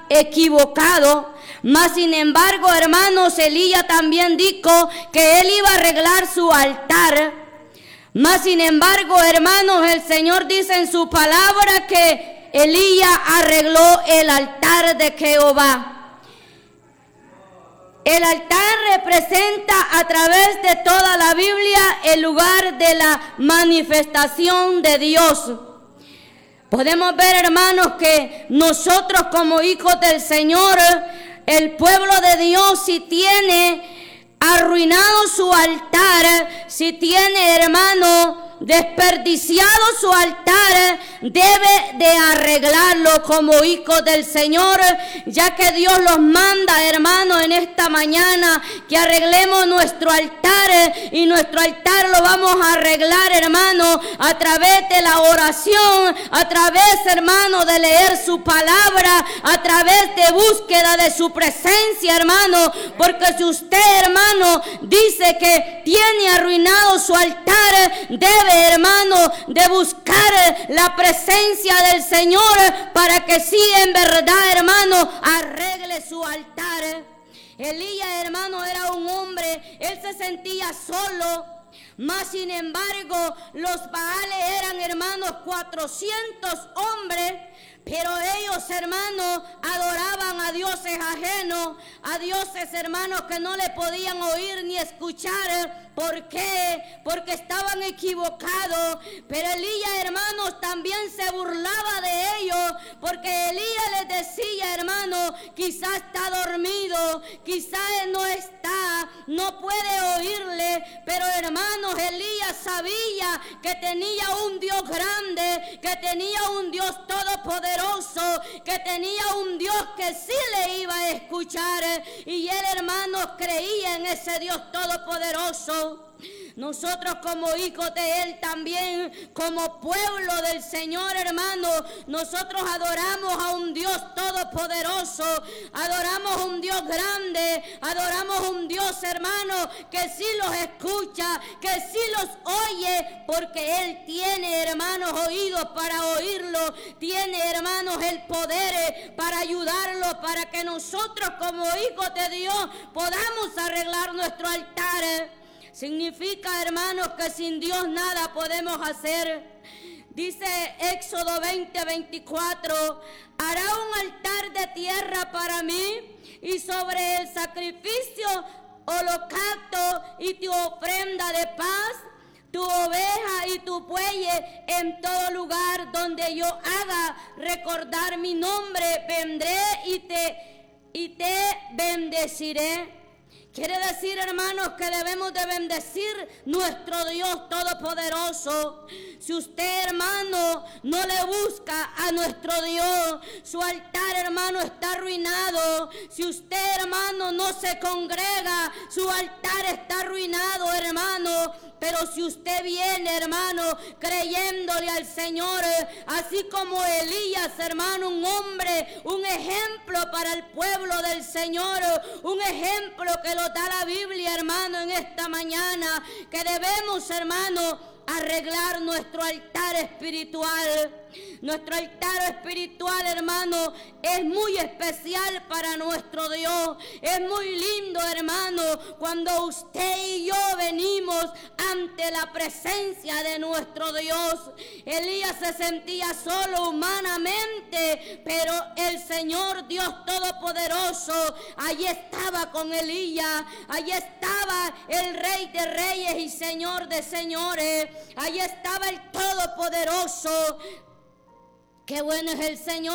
equivocado. Mas sin embargo, hermanos, Elías también dijo que él iba a arreglar su altar. Mas sin embargo, hermanos, el Señor dice en su palabra que Elías arregló el altar de Jehová. El altar representa a través de toda la Biblia el lugar de la manifestación de Dios. Podemos ver, hermanos, que nosotros como hijos del Señor, el pueblo de Dios, si tiene arruinado su altar, si tiene, hermano, desperdiciado su altar, debe de arreglarlo como hijos del Señor, ya que Dios los manda, hermano, en esta mañana que arreglemos nuestro altar, y nuestro altar lo vamos a arreglar, hermano, a través de la oración, a través, hermano, de leer su palabra, a través de búsqueda de su presencia, hermano, porque si usted, hermano, dice que tiene arruinado su altar, debe, hermano, de buscar la presencia del Señor para que sí, en verdad, hermano, arregle su altar. Elías, hermano, era un hombre, él se sentía solo. Mas sin embargo, los Baales eran, hermanos, 400 hombres. Pero ellos, hermanos, adoraban a dioses ajenos, a dioses, hermanos, que no le podían oír ni escuchar. ¿Por qué? Porque estaban equivocados. Pero Elías, hermanos, también se burlaba de ellos, porque Elías les decía, hermanos, quizás está dormido, quizás no está, no puede oírle. Pero, hermanos, Elías sabía que tenía un Dios grande, que tenía un Dios todopoderoso, que tenía un Dios que sí le iba a escuchar, y él, hermanos, creía en ese Dios todopoderoso. Nosotros como hijos de Él también, como pueblo del Señor, hermano, nosotros adoramos a un Dios todopoderoso, adoramos a un Dios grande, adoramos a un Dios, hermano, que sí los escucha, que sí los oye, porque Él tiene, hermanos, oídos para oírlo, tiene, hermanos, el poder para ayudarlo, para que nosotros como hijos de Dios podamos arreglar nuestro altar. Significa, hermanos, que sin Dios nada podemos hacer. Dice Éxodo 20:24, hará un altar de tierra para mí, y sobre el sacrificio, holocausto y tu ofrenda de paz, tu oveja y tu buey, en todo lugar donde yo haga recordar mi nombre, vendré y te bendeciré. Quiere decir, hermanos, que debemos de bendecir nuestro Dios todopoderoso. Si usted, hermano, no le busca a nuestro Dios, su altar, hermano, está arruinado. Si usted, hermano, no se congrega, su altar está arruinado, hermano. Pero si usted viene, hermano, creyéndole al Señor, así como Elías, hermano, un hombre, un ejemplo para el pueblo del Señor, un ejemplo que lo da la Biblia, hermano, en esta mañana, que debemos, hermano, arreglar nuestro altar espiritual. Nuestro altar espiritual, hermano, es muy especial para nuestro Dios. Es muy lindo, hermano, cuando usted y yo venimos ante la presencia de nuestro Dios. Elías se sentía solo humanamente, pero el Señor Dios Todopoderoso allí estaba con Elías. Allí estaba el Rey de Reyes y Señor de Señores. Allí estaba el Todopoderoso. Qué bueno es el Señor,